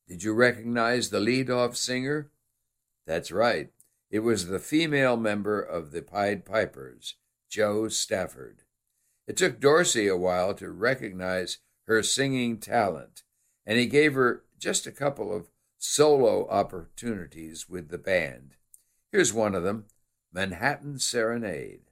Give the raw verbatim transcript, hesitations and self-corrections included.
Did you recognize the lead-off singer? That's right. It was the female member of the Pied Pipers, Jo Stafford. It took Dorsey a while to recognize her singing talent, and he gave her just a couple of solo opportunities with the band. Here's one of them, Manhattan Serenade.